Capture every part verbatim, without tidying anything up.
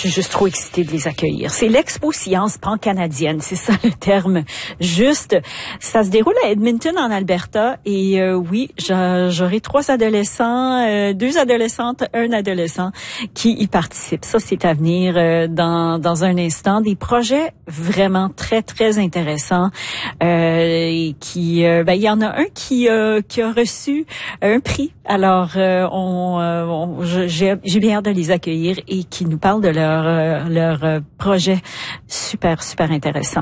suis juste trop excitée de les accueillir. C'est l'Expo Science pan-canadienne, c'est ça le terme juste. Ça se déroule à Edmonton, en Alberta, et euh, oui, j'aurai trois adolescents, euh, deux adolescentes, un adolescent qui y participent. Ça, c'est à venir euh, dans, dans un instant. Des projets vraiment très, très intéressants. Euh, et qui, euh, ben, il y en a un qui, euh, qui a reçu un prix. Alors, euh, on, euh, on j'ai, j'ai bien hâte de les accueillir et qui nous parlent de leur, euh, leur euh, projet super, super intéressant.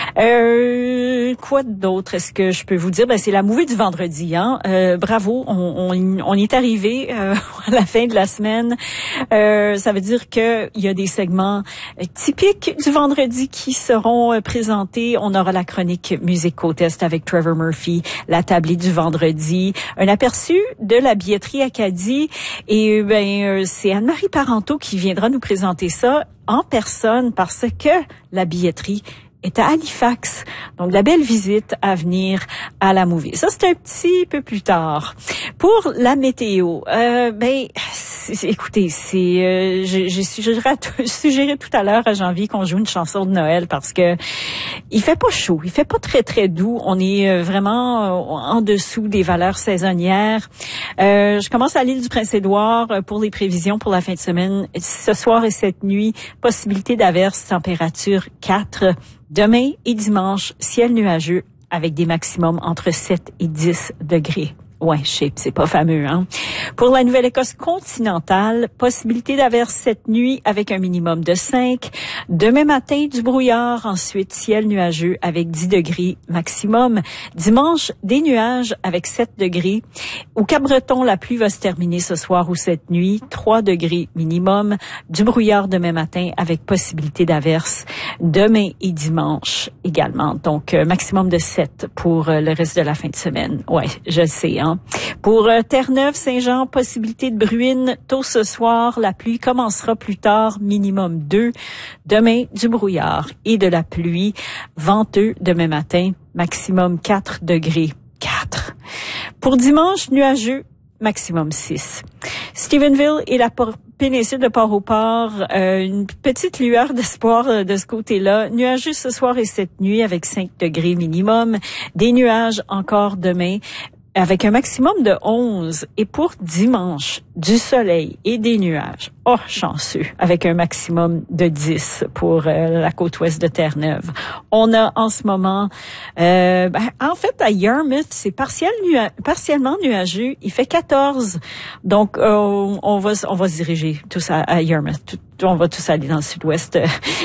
Euh, quoi d'autre est-ce que je peux vous dire? Ben, c'est la movie du vendredi, hein. Euh, bravo, on, on, on est arrivé euh, à la fin de la semaine. Euh, ça veut dire que il y a des segments typiques du vendredi qui seront euh, présentés. On aura la chronique Music Co-Test avec Trevor Murphy, la tablée du vendredi, un aperçu de la billetterie Acadie, et ben euh, c'est Anne-Marie Parenteau qui viendra nous présenter ça en personne parce que la billetterie est à Halifax. Donc, la belle visite à venir à la movie. Ça, c'est un petit peu plus tard. Pour la météo, euh, ben, c'est, écoutez, c'est, euh, j'ai, j'ai suggéré, suggéré tout à l'heure à Janvier qu'on joue une chanson de Noël parce que il fait pas chaud, il fait pas très très doux. On est vraiment en dessous des valeurs saisonnières. Euh, je commence à l'île du Prince-Édouard pour les prévisions pour la fin de semaine. Ce soir et cette nuit, possibilité d'averse, température quatre. Demain et dimanche, ciel nuageux avec des maximums entre sept et dix degrés. Ouais, je sais, c'est pas fameux, hein. Pour la Nouvelle-Écosse continentale, possibilité d'averse cette nuit avec un minimum de cinq. Demain matin, du brouillard, ensuite ciel nuageux avec dix degrés maximum. Dimanche, des nuages avec sept degrés. Au Cap-Breton, la pluie va se terminer ce soir ou cette nuit, trois degrés minimum. Du brouillard demain matin avec possibilité d'averse demain et dimanche également. Donc, euh, maximum de sept pour euh, le reste de la fin de semaine. Ouais, je le sais, hein. Pour euh, Terre-Neuve, Saint-Jean, possibilité de bruine tôt ce soir. La pluie commencera plus tard, minimum deux. Demain, du brouillard et de la pluie. Venteux demain matin, maximum quatre degrés. quatre. Pour dimanche, nuageux, maximum six. Stephenville et la por- péninsule de Port-au-Port, euh, une petite lueur d'espoir euh, de ce côté-là. Nuageux ce soir et cette nuit avec cinq degrés minimum. Des nuages encore demain, avec un maximum de onze. Et pour dimanche, du soleil et des nuages. Oh, chanceux, avec un maximum de dix pour euh, la côte ouest de Terre-Neuve. On a en ce moment, euh, ben, en fait, à Yarmouth, c'est partiel nua- partiellement nuageux. Il fait quatorze. Donc, euh, on va on va se diriger tous à, à Yarmouth. Tout, on va tous aller dans le sud-ouest.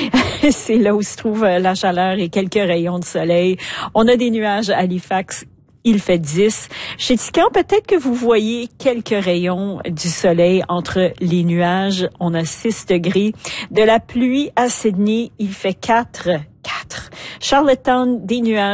C'est là où se trouve la chaleur et quelques rayons de soleil. On a des nuages à Halifax. Il fait dix. Chez Tican, peut-être que vous voyez quelques rayons du soleil entre les nuages. On a six degrés. De la pluie à Sydney, il fait quatre. quatre. Charlottetown, des nuages.